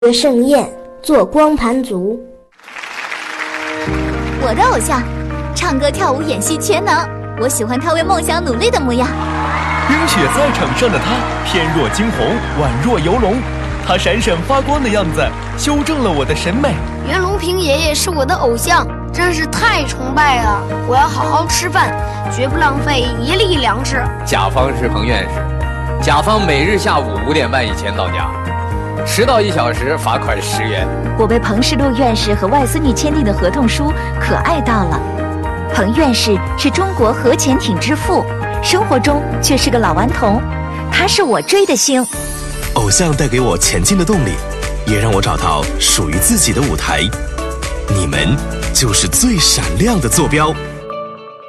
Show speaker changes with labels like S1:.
S1: 学盛宴，做光盘族。
S2: 我的偶像，唱歌跳舞演戏全能，我喜欢他为梦想努力的模样。
S3: 冰雪赛场上的他，翩若惊鸿，宛若游龙，他闪闪发光的样子，修正了我的审美。
S4: 袁隆平爷爷是我的偶像，真是太崇拜了！我要好好吃饭，绝不浪费一粒粮食。
S5: 甲方是彭院士，甲方每日下午5点半以前到家，迟到1小时罚款10元。
S2: 我被彭世禄院士和外孙女签订的合同书可爱到了。彭院士是中国核潜艇之父，生活中却是个老顽童，他是我追的星。
S6: 偶像带给我前进的动力，也让我找到属于自己的舞台。你们就是最闪亮的坐标。